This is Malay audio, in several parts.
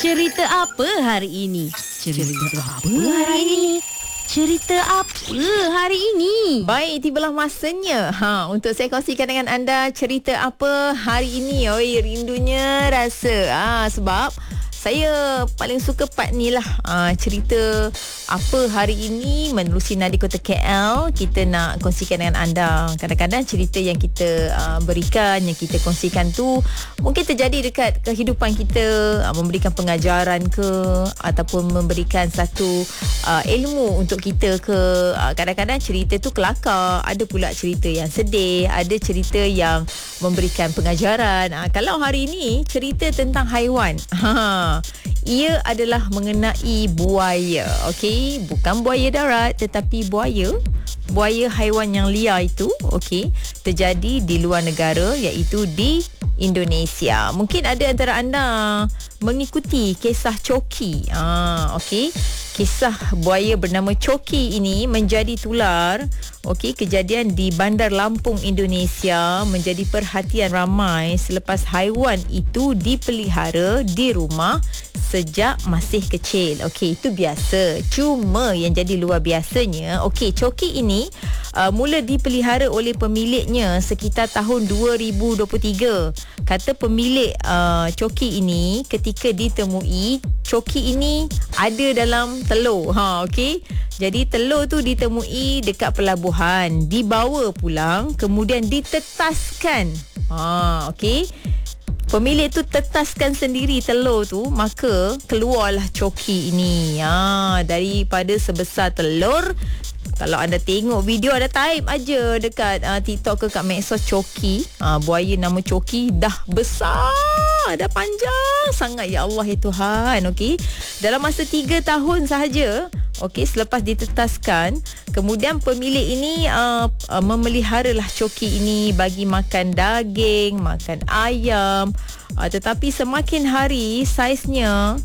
Cerita apa hari ini? Cerita apa hari ini? Cerita apa hari ini? Baik, tibalah masanya untuk saya kongsikan dengan anda cerita apa hari ini. Oi, rindunya rasa. Sebab saya paling suka part ni lah, cerita apa hari ini menerusi Nadi Kota KL. Kita nak kongsikan dengan anda. Kadang-kadang cerita yang kita berikan, yang kita kongsikan tu mungkin terjadi dekat kehidupan kita, memberikan pengajaran ke, ataupun memberikan satu ilmu untuk kita ke. Kadang-kadang cerita tu kelakar, ada pula cerita yang sedih, ada cerita yang memberikan pengajaran. Kalau hari ini cerita tentang haiwan, ia adalah mengenai buaya. Okey, bukan buaya darat tetapi buaya haiwan yang liar itu, okey, terjadi di luar negara, iaitu di Indonesia. Mungkin ada antara anda mengikuti kisah Coki. Okey, kisah buaya bernama Coki ini menjadi tular. Okey, kejadian di Bandar Lampung, Indonesia, menjadi perhatian ramai selepas haiwan itu dipelihara di rumah sejak masih kecil. Okey, itu biasa. Cuma yang jadi luar biasanya, okey, Coki ini mula dipelihara oleh pemiliknya sekitar tahun 2023. Kata pemilik Coki ini, ketika ditemui, Coki ini ada dalam telur. Okey. Jadi telur tu ditemui dekat pelabuhan, dibawa pulang, kemudian ditetaskan. Okey. Pemilik tu tetaskan sendiri telur tu, maka keluarlah Coki ini. Daripada sebesar telur. Kalau anda tengok video, ada type aja dekat TikTok ke kat medsos Coki, buaya nama Coki dah besar, dah panjang sangat. Ya Allah, ya Tuhan. Okey, dalam masa 3 tahun sahaja, okey, selepas ditetaskan, kemudian pemilik ini memeliharalah Coki ini, bagi makan daging, makan ayam. Tetapi semakin hari saiznya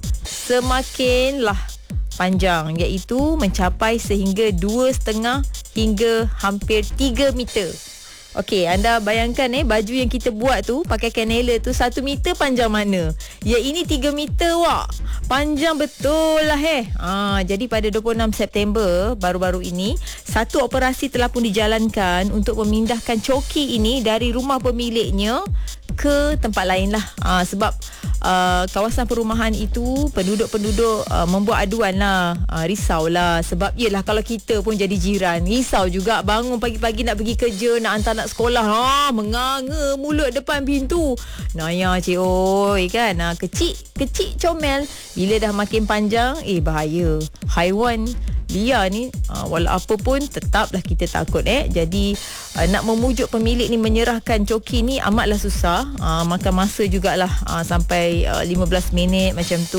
semakinlah panjang, iaitu mencapai sehingga 2,5 hingga hampir 3 meter. Okey, anda bayangkan baju yang kita buat tu pakai kanela tu 1 meter panjang mana? Ya, ini 3 meter wak. Panjang betul lah jadi pada 26 September baru-baru ini, satu operasi telah pun dijalankan untuk memindahkan Coki ini dari rumah pemiliknya ke tempat lain lah. Sebab kawasan perumahan itu penduduk-penduduk membuat aduan lah, risau lah. Sebab yelah, kalau kita pun jadi jiran, risau juga, bangun pagi-pagi nak pergi kerja, nak hantar nak sekolah, menganga mulut depan pintu. Naya cik oi kan. Kecil comel, bila dah makin panjang, bahaya. Haiwan liar ni, walau apa pun tetaplah kita takut. Jadi nak memujuk pemilik ni menyerahkan Coki ni amatlah susah. Makan masa jugalah, sampai 15 minit macam tu.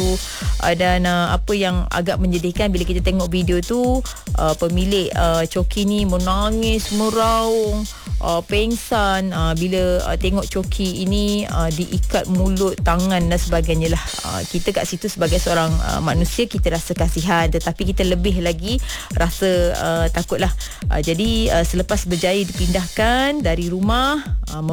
Dan apa yang agak menyedihkan, bila kita tengok video tu, pemilik Coki ni menangis, meraung, pengsan bila tengok Coki ini diikat mulut, tangan dan sebagainya lah. Kita kat situ sebagai seorang manusia, kita rasa kasihan, tetapi kita lebih lagi rasa takutlah. Jadi selepas berjaya dipindahkan dari rumah,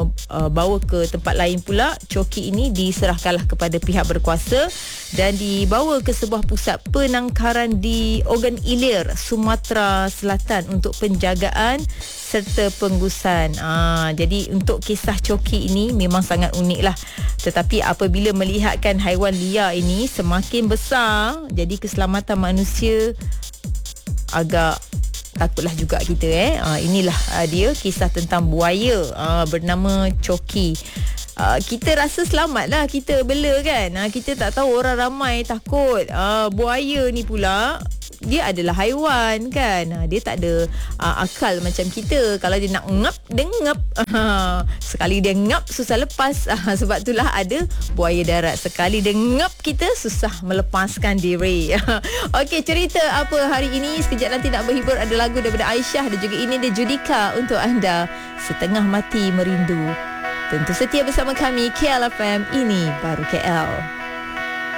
bawa ke tempat lain pula, Coki ini diserahkanlah kepada pihak berkuasa dan dibawa ke sebuah pusat penangkaran di Ogan Ilir, Sumatera Selatan untuk penjagaan serta penggusan. Jadi untuk kisah Coki ini memang sangat unik lah. Tetapi apabila melihatkan haiwan liar ini semakin besar, jadi keselamatan manusia agak takutlah juga kita. Inilah dia kisah tentang buaya bernama Coki. Kita rasa selamat lah, kita bela kan. Kita tak tahu orang ramai takut. Buaya ni pula, dia adalah haiwan kan. Dia tak ada akal macam kita. Kalau dia nak ngap, dia ngap. Sekali dia ngap, susah lepas. Sebab itulah ada buaya darat. Sekali dia ngap kita, susah melepaskan diri. Okey, cerita apa hari ini? Sekejap nanti nak berhibur, ada lagu daripada Aisyah dan juga ini dia Judika untuk anda. Setengah Mati Merindu. Tentu setia bersama kami KL FM, ini baru KL.